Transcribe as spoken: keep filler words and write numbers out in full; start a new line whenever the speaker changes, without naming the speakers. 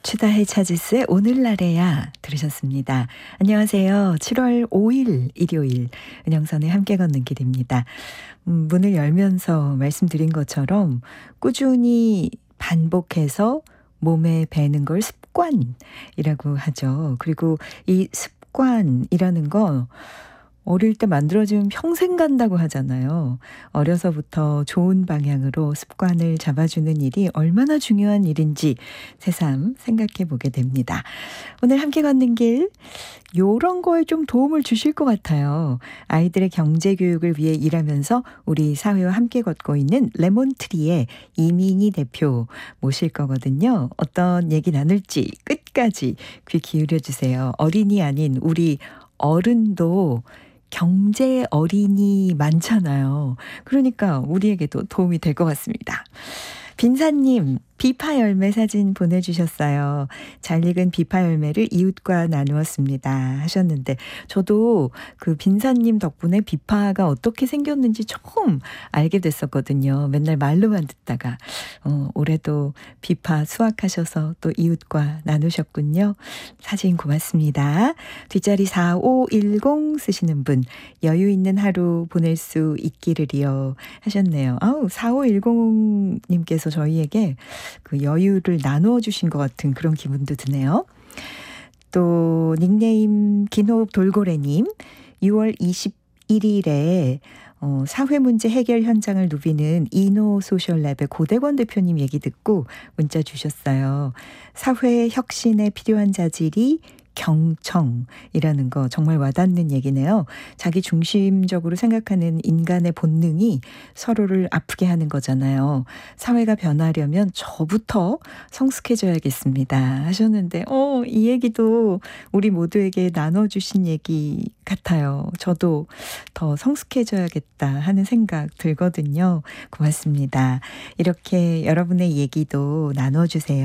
추다해 차지스의 오늘날에야 들으셨습니다. 안녕하세요. 칠월 오일 일요일 은영선의 함께 걷는 길입니다. 음, 문을 열면서 말씀드린 것처럼 꾸준히 반복해서 몸에 배는 걸 습관이라고 하죠. 그리고 이 습관이라는 거 어릴 때 만들어지면 평생 간다고 하잖아요. 어려서부터 좋은 방향으로 습관을 잡아주는 일이 얼마나 중요한 일인지 새삼 생각해 보게 됩니다. 오늘 함께 걷는 길, 요런 거에 좀 도움을 주실 것 같아요. 아이들의 경제 교육을 위해 일하면서 우리 사회와 함께 걷고 있는 레몬트리의 이민희 대표 모실 거거든요. 어떤 얘기 나눌지 끝까지 귀 기울여 주세요. 어린이 아닌 우리 어른도 경제 어린이 많잖아요. 그러니까 우리에게도 도움이 될 것 같습니다. 빈사님, 비파 열매 사진 보내주셨어요. 잘 익은 비파 열매를 이웃과 나누었습니다 하셨는데, 저도 그 빈사님 덕분에 비파가 어떻게 생겼는지 처음 알게 됐었거든요. 맨날 말로만 듣다가 어, 올해도 비파 수확하셔서 또 이웃과 나누셨군요. 사진 고맙습니다. 뒷자리 사오일공 쓰시는 분, 여유 있는 하루 보낼 수 있기를이요 하셨네요. 아우, 사오일공님께서 저희에게 그 여유를 나누어 주신 것 같은 그런 기분도 드네요. 또 닉네임 긴호흡 돌고래님, 유월 이십일일에 어, 사회문제 해결 현장을 누비는 이노소셜랩의 고대권 대표님 얘기 듣고 문자 주셨어요. 사회 혁신에 필요한 자질이 경청이라는 거 정말 와닿는 얘기네요. 자기 중심적으로 생각하는 인간의 본능이 서로를 아프게 하는 거잖아요. 사회가 변하려면 저부터 성숙해져야겠습니다 하셨는데, 어, 이 얘기도 우리 모두에게 나눠주신 얘기 같아요. 저도 더 성숙해져야겠다 하는 생각 들거든요. 고맙습니다. 이렇게 여러분의 얘기도 나눠주세요.